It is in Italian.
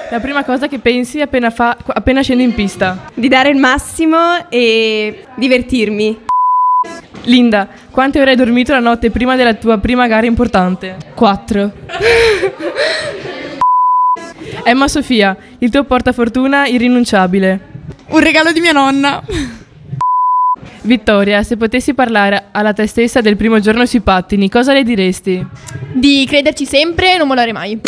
La prima cosa che pensi appena scendi in pista. Di dare il massimo e divertirmi. Linda, quante ore hai dormito la notte prima della tua prima gara importante? 4. Emma Sofia, il tuo portafortuna irrinunciabile. Un regalo di mia nonna. Vittoria, se potessi parlare alla te stessa del primo giorno sui pattini, cosa le diresti? Di crederci sempre e non mollare mai.